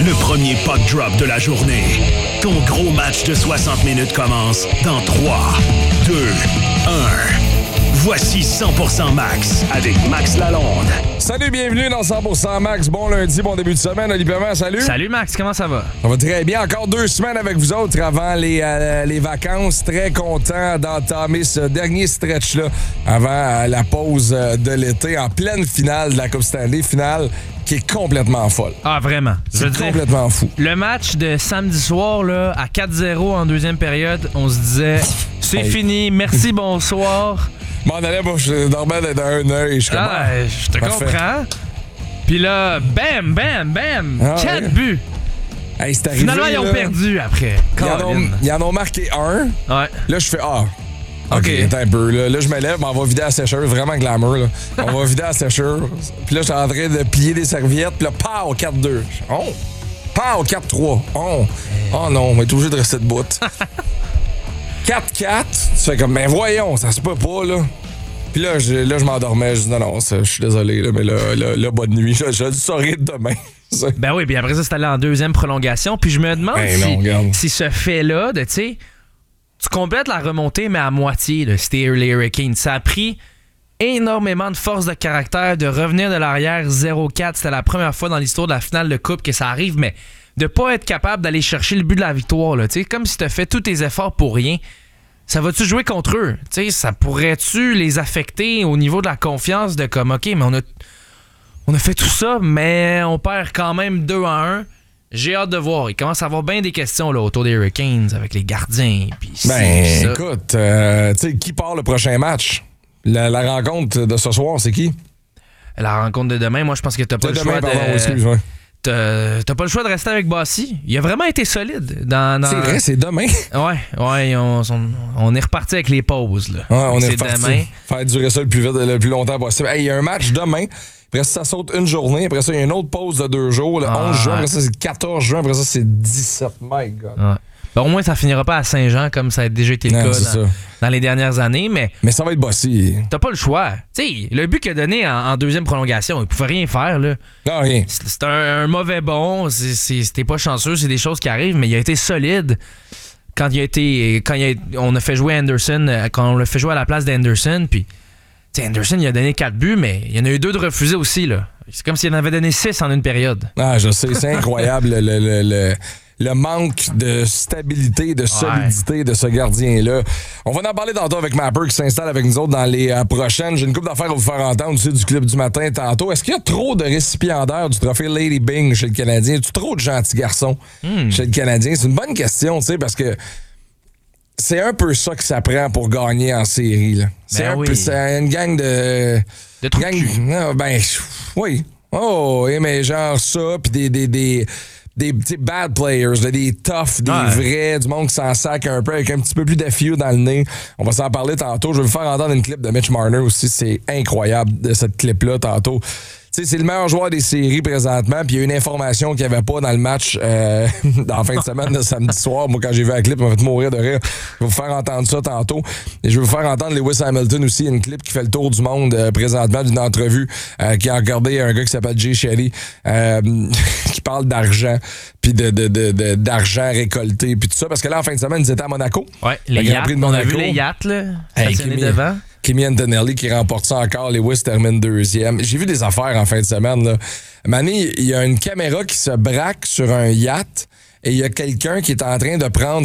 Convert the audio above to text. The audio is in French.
Le premier puck drop de la journée. Ton gros match de 60 minutes commence dans 3, 2, 1. Voici 100% Max avec Max Lalonde. Salut, bienvenue dans 100% Max. Bon lundi, bon début de semaine. Oli Perrin, salut. Salut Max, comment ça va? Ça va très bien. Encore 2 semaines avec vous autres avant les vacances. Très content d'entamer ce dernier stretch-là avant la pause de l'été en pleine finale de la Coupe Stanley. Finale qui est complètement folle. Ah, vraiment. C'est complètement fou. Le match de samedi soir, là, à 4-0 en deuxième période, on se disait, c'est fini, merci, bonsoir. M'en allais, moi, je dormais d'un œil. Je te comprends. Puis là, bam, bam, bam, 4 buts. Hey, c'est arrivé, finalement, ils ont perdu après. Ils en ont marqué un. Ouais. Là, je fais OK, attends un peu. Là, je me lève, mais on va vider la sécheuse. Vraiment glamour, là. On va vider la sécheuse. Puis là, je suis en train de plier des serviettes. Puis là, pow, 4-2. Oh! Pow, 4-3. Oh! Oh non, on va être obligé de rester debout. 4-4. Tu fais comme, ben voyons, ça se peut pas, là. Puis là, je m'endormais. Je dis, non, je suis désolé, là, mais là, bonne nuit. Je le saurai demain. Ben oui, puis après ça, c'est allé en deuxième prolongation. Puis je me demande si ce fait-là, tu sais, tu complètes la remontée, mais à moitié, là, c'était les Hurricanes. Ça a pris énormément de force de caractère de revenir de l'arrière 0-4. C'était la première fois dans l'histoire de la finale de Coupe que ça arrive, mais de pas être capable d'aller chercher le but de la victoire, là, comme si tu as fait tous tes efforts pour rien. Ça va-tu jouer contre eux? T'sais, ça pourrait-tu les affecter au niveau de la confiance de comme, OK, mais on a fait tout ça, mais on perd quand même 2-1. J'ai hâte de voir. Il commence à avoir bien des questions là, autour des Hurricanes avec les gardiens. Écoute, tu sais, qui part le prochain match? La rencontre de ce soir, c'est qui? La rencontre de demain, moi, je pense que t'as pas le choix excuse-moi. T'as pas le choix de rester avec Bossy. Il a vraiment été solide. C'est vrai, c'est demain. Ouais, on est reparti avec les pauses. Là. Ouais, on est reparti. Demain. Faire durer ça le plus longtemps possible. Hey, il y a un match demain. Après ça saute une journée. Après ça, il y a une autre pause de 2 jours. Le 11 juin. Après ça, c'est le 14 juin. Après ça, c'est 17. My God. Ouais. Ben, au moins, ça finira pas à Saint-Jean comme ça a déjà été le cas dans les dernières années. Mais ça va être Bossy. T'as pas le choix. T'sais, le but qu'il a donné en deuxième prolongation, il pouvait rien faire. Là. Non, rien. C'est un mauvais bon. C'était pas chanceux. C'est des choses qui arrivent. Mais il a été solide. Quand on a fait jouer Anderson, quand on l'a fait jouer à la place d'Anderson, puis Anderson, il a donné 4 buts, mais il y en a eu 2 de refusés aussi. Là. C'est comme s'il en avait donné 6 en une période. Ah, je sais, c'est incroyable le manque de stabilité, de solidité de ce gardien-là. On va en parler tantôt avec Mapper qui s'installe avec nous autres dans les prochaines. J'ai une couple d'affaires à vous faire entendre aussi du Club du matin tantôt. Est-ce qu'il y a trop de récipiendaires du trophée Lady Byng chez le Canadien? Est-ce trop de gentils garçons chez le Canadien? C'est une bonne question, tu sais, parce que c'est un peu ça que ça prend pour gagner en série. Là. C'est une gang de trous de cul. Oui. Oh, mais genre ça, puis des petits bad players, là, des toughs, des vrais, du monde qui s'en sac un peu avec un petit peu plus d'affieux dans le nez. On va s'en parler tantôt. Je vais vous faire entendre une clip de Mitch Marner aussi. C'est incroyable de cette clip-là tantôt. Sais, c'est le meilleur joueur des séries présentement, puis il y a une information qu'il n'y avait pas dans le match dans la fin de semaine de samedi soir. Moi, quand j'ai vu la clip, ça m'a fait mourir de rire. Je vais vous faire entendre ça tantôt. Et je vais vous faire entendre Lewis Hamilton aussi, une clip qui fait le tour du monde présentement d'une entrevue qui a regardé un gars qui s'appelle Jay Shetty qui parle d'argent, puis d'argent récolté, puis tout ça. Parce que là, en fin de semaine, ils étaient à Monaco. Ouais, les yachts, on a vu les yachts, là, stationnés devant. Kimi Antonelli qui remporte ça encore. Lewis termine 2e. J'ai vu des affaires en fin de semaine. Là. Mané, il y a une caméra qui se braque sur un yacht et il y a quelqu'un qui est en train de prendre